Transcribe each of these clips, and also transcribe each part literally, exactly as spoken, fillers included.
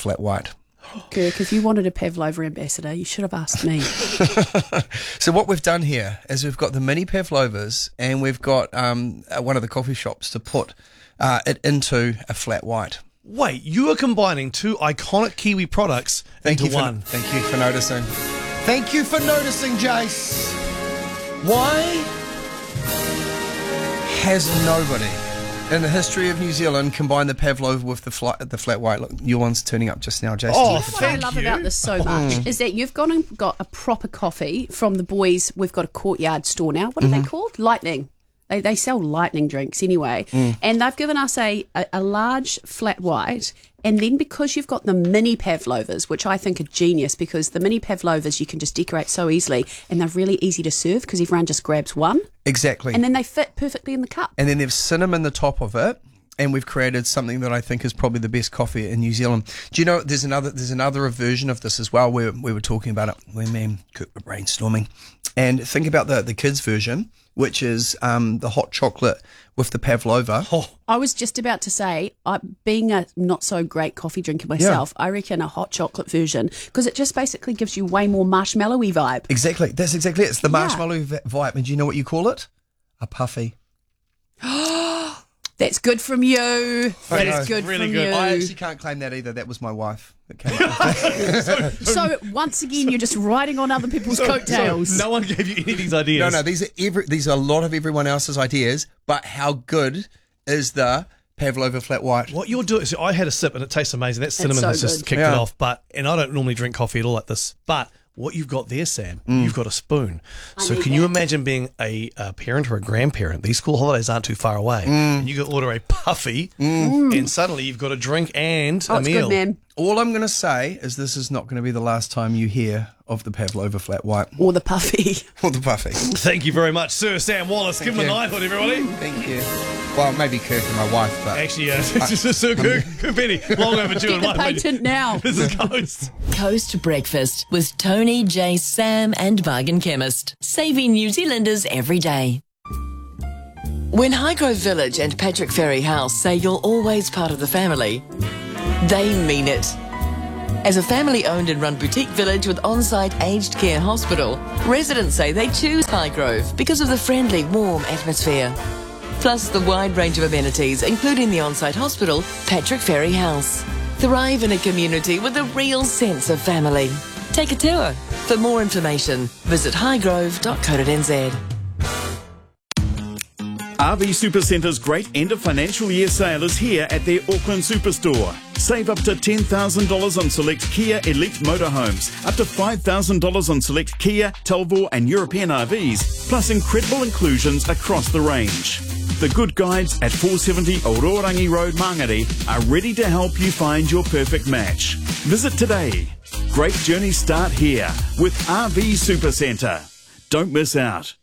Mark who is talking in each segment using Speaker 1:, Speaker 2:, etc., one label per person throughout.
Speaker 1: flat white.
Speaker 2: Kirk, if you wanted a Pavlova ambassador, you should have asked me.
Speaker 1: So what we've done here is we've got the mini Pavlovas, and we've got um, uh, one of the coffee shops to put uh, it into a flat white.
Speaker 3: Wait, you are combining two iconic Kiwi products
Speaker 1: Thank
Speaker 3: into
Speaker 1: you for,
Speaker 3: one.
Speaker 1: Thank you for noticing.
Speaker 4: Thank you for noticing, Jace. Why
Speaker 1: Has nobody in the history of New Zealand combined the Pavlova with the flat, the flat white? Look, your one's turning up just now, Jason.
Speaker 3: Oh,
Speaker 2: What I
Speaker 3: thank
Speaker 2: love
Speaker 3: you.
Speaker 2: about this so much is that you've gone and got a proper coffee from the boys. We've got a Courtyard store now. What are they called? Lightning. They, they sell lightning drinks anyway. And they've given us a, a, a large flat white. And then because you've got the mini Pavlovas, which I think are genius, because the mini Pavlovas you can just decorate so easily, and they're really easy to serve because everyone just grabs one.
Speaker 1: Exactly.
Speaker 2: And then they fit perfectly in the cup.
Speaker 1: And then they've cinnamon the top of it, and we've created something that I think is probably the best coffee in New Zealand. Do you know there's another there's another version of this as well, where we were talking about it when me and Kirk were brainstorming. And think about the the kids version, which is um, the hot chocolate with the Pavlova.
Speaker 3: Oh,
Speaker 2: I was just about to say, I, being a not so great coffee drinker myself, I reckon a hot chocolate version, because it just basically gives you way more marshmallowy vibe.
Speaker 1: Exactly. That's exactly it. It's the
Speaker 2: Yeah.
Speaker 1: marshmallow v- vibe. And do you know what you call it? A puffy.
Speaker 2: That's good from you. That
Speaker 1: know.
Speaker 2: is good
Speaker 3: Really
Speaker 2: from
Speaker 3: good.
Speaker 2: you.
Speaker 1: I actually can't claim that either. That was my wife that came up with that.
Speaker 2: So once again, you're just riding on other people's coattails.
Speaker 3: no one gave you any of these ideas.
Speaker 1: No, no, these are every these are a lot of everyone else's ideas, but how good is the Pavlova flat white?
Speaker 3: What you're doing, so I had a sip and it tastes amazing. That cinnamon
Speaker 2: so
Speaker 3: has just
Speaker 2: good.
Speaker 3: kicked
Speaker 1: Yeah.
Speaker 3: it off. But and I don't normally drink coffee at all like this. But what you've got there, Sam, you've got a spoon. So
Speaker 2: need
Speaker 3: can you
Speaker 2: that.
Speaker 3: imagine being a, a parent or a grandparent? These school holidays aren't too far away, and you can order a puffy, and suddenly you've got a drink and
Speaker 2: Oh,
Speaker 3: a
Speaker 2: it's
Speaker 3: meal.
Speaker 2: good, man.
Speaker 1: All I'm going to say is this is not going to be the last time you hear of the Pavlova flat white
Speaker 2: Or the puffy.
Speaker 1: or the puffy.
Speaker 3: Thank you very much, Sir Sam Wallace. Give him a
Speaker 1: you.
Speaker 3: knighthood, everybody.
Speaker 1: Thank you. Well, maybe Kirk and my wife, but
Speaker 3: Actually, yeah, it's just Sir Kirk Benny. Long overdue.
Speaker 2: Get
Speaker 3: in
Speaker 2: the
Speaker 3: my opinion.
Speaker 2: patent now.
Speaker 3: This is Coast.
Speaker 5: Coast Breakfast with Tony, Jay, Sam and Bargain Chemist. Saving New Zealanders every day. When Highgrove Village and Patrick Ferry House say you're always part of the family, they mean it. As a family-owned and run boutique village with on-site aged care hospital, residents say they choose Highgrove because of the friendly, warm atmosphere. Plus the wide range of amenities, including the on-site hospital, Patrick Ferry House. Thrive in a community with a real sense of family. Take a tour. For more information, visit highgrove dot co dot n z.
Speaker 6: R V Supercenter's great end of financial year sale is here at their Auckland Superstore. Save up to ten thousand dollars on select Kia Elite motorhomes, up to five thousand dollars on select Kia, Talvor and European R Vs, plus incredible inclusions across the range. The Good Guides at four seventy Ororangi Road, Mangere are ready to help you find your perfect match. Visit today. Great journeys start here with R V Supercenter. Don't miss out.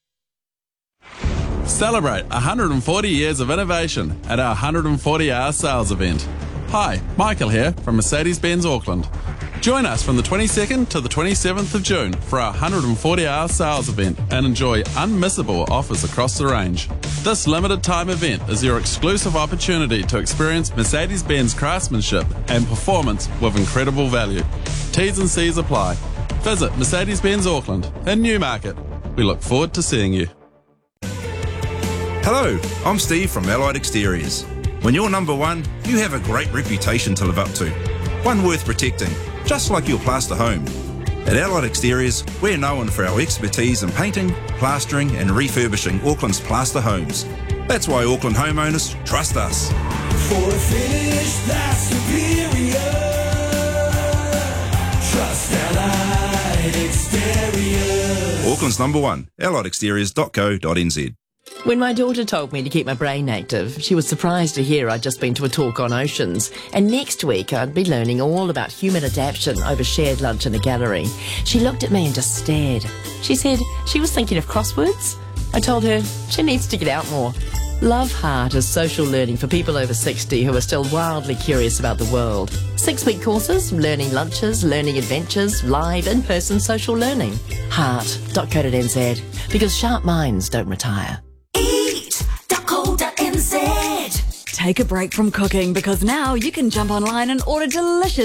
Speaker 7: Celebrate one hundred forty years of innovation at our one hundred forty hour sales event. Hi, Michael here from Mercedes-Benz Auckland. Join us from the twenty-second to the twenty-seventh of June for our one hundred forty hour sales event and enjoy unmissable offers across the range. This limited time event is your exclusive opportunity to experience Mercedes-Benz craftsmanship and performance with incredible value. T's and C's apply. Visit Mercedes-Benz Auckland in Newmarket. We look forward to seeing you.
Speaker 8: Hello, I'm Steve from Allied Exteriors. When you're number one, you have a great reputation to live up to. One worth protecting, just like your plaster home. At Allied Exteriors, we're known for our expertise in painting, plastering and refurbishing Auckland's plaster homes. That's why Auckland homeowners trust us.
Speaker 9: For a finish that's superior, trust Allied Exteriors.
Speaker 8: Auckland's number one, allied exteriors dot co dot n z.
Speaker 5: When my daughter told me to keep my brain active, she was surprised to hear I'd just been to a talk on oceans, and next week I'd be learning all about human adaptation over shared lunch in a gallery. She looked at me and just stared. She said she was thinking of crosswords. I told her she needs to get out more. Love Heart is social learning for people over sixty who are still wildly curious about the world. Six-week courses, learning lunches, learning adventures, live in-person social learning. heart dot co dot n z, because sharp minds don't retire.
Speaker 10: Take a break from cooking, because now you can jump online and order delicious